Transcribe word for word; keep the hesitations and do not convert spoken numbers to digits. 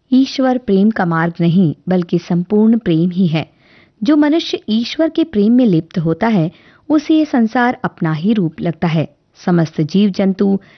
ईश्वर प्रेम का मार्ग नहीं बल्कि संपूर्ण प्रेम ही है। जो मनुष्य ईश्वर के प्रेम में लिप्त होता है उसे ये संसार अपना ही रूप लगता है। समस्त जीव जंतु